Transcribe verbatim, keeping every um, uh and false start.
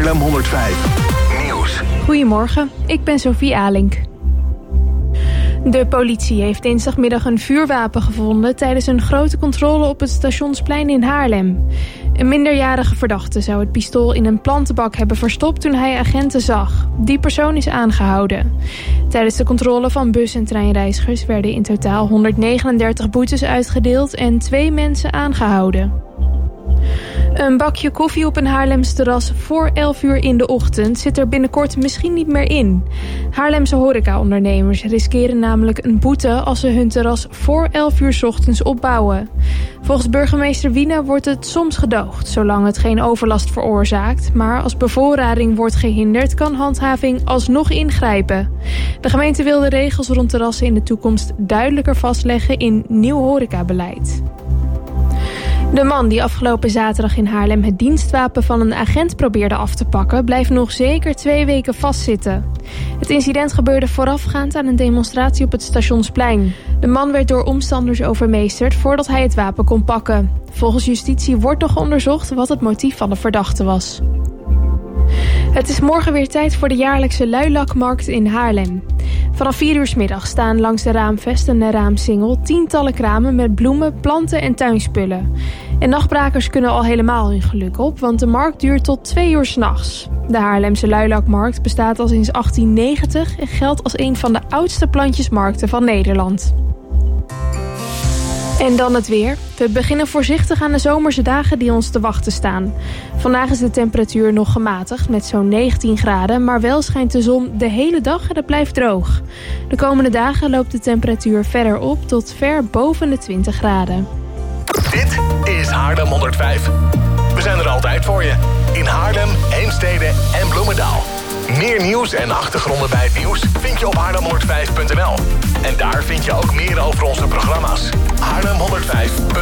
Haarlem honderdvijf Nieuws. Goedemorgen, ik ben Sophie Alink. De politie heeft dinsdagmiddag een vuurwapen gevonden tijdens een grote controle op het Stationsplein in Haarlem. Een minderjarige verdachte zou het pistool in een plantenbak hebben verstopt toen hij agenten zag. Die persoon is aangehouden. Tijdens de controle van bus- en treinreizigers werden in totaal honderdnegenendertig boetes uitgedeeld en twee mensen aangehouden. Een bakje koffie op een Haarlems terras voor elf uur in de ochtend zit er binnenkort misschien niet meer in. Haarlemse horecaondernemers riskeren namelijk een boete als ze hun terras voor elf uur 's ochtends opbouwen. Volgens burgemeester Wiene wordt het soms gedoogd, zolang het geen overlast veroorzaakt. Maar als bevoorrading wordt gehinderd, kan handhaving alsnog ingrijpen. De gemeente wil de regels rond terrassen in de toekomst duidelijker vastleggen in nieuw horecabeleid. De man die afgelopen zaterdag in Haarlem het dienstwapen van een agent probeerde af te pakken, blijft nog zeker twee weken vastzitten. Het incident gebeurde voorafgaand aan een demonstratie op het Stationsplein. De man werd door omstanders overmeesterd voordat hij het wapen kon pakken. Volgens justitie wordt nog onderzocht wat het motief van de verdachte was. Het is morgen weer tijd voor de jaarlijkse luilakmarkt in Haarlem. Vanaf vier uur 's middag staan langs de Raamvest en de Raamsingel tientallen kramen met bloemen, planten en tuinspullen. En nachtbrakers kunnen al helemaal hun geluk op, want de markt duurt tot twee uur 's nachts. De Haarlemse luilakmarkt bestaat al sinds achttien negentig en geldt als een van de oudste plantjesmarkten van Nederland. En dan het weer. We beginnen voorzichtig aan de zomerse dagen die ons te wachten staan. Vandaag is de temperatuur nog gematigd met zo'n negentien graden... maar wel schijnt de zon de hele dag en het blijft droog. De komende dagen loopt de temperatuur verder op tot ver boven de twintig graden. Dit is Haarlem honderdvijf. We zijn er altijd voor je. In Haarlem, Heemstede en Bloemendaal. Meer nieuws en achtergronden bij het nieuws vind je op haarlem honderdvijf punt n l. En daar vind je ook meer over onze programma's. Haarlem honderdvijf.